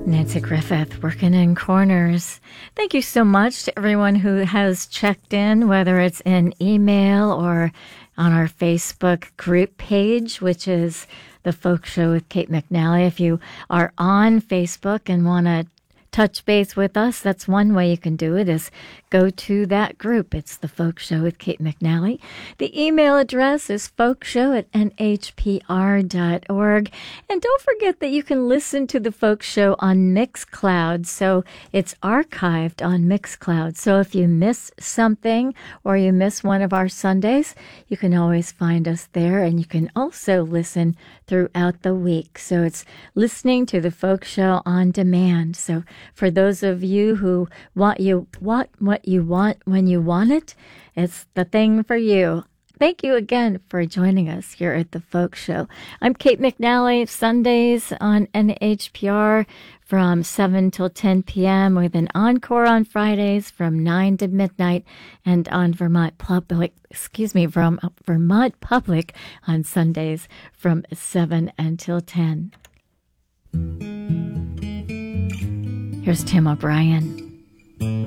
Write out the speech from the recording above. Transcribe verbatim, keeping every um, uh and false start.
Nancy Griffith, working in corners. Thank you so much to everyone who has checked in, whether it's in email or on our Facebook group page, which is The Folk Show with Kate McNally. If you are on Facebook and want to touch base with us, that's one way you can do it, is go to that group. It's The Folk Show with Kate McNally. The email address is folkshow at n h p r dot org. And don't forget that you can listen to The Folk Show on Mixcloud. So it's archived on Mixcloud. So if you miss something or you miss one of our Sundays, you can always find us there. And you can also listen throughout the week. So it's listening to The Folk Show on demand. So for those of you who want you want what you want when you want it, it's the thing for you. Thank you again for joining us here at The Folk Show. I'm Kate McNally, Sundays on N H P R from seven till ten p.m. with an encore on Fridays from nine to midnight, and on Vermont Public, excuse me, from Vermont Public on Sundays from seven until ten. Here's Tim O'Brien.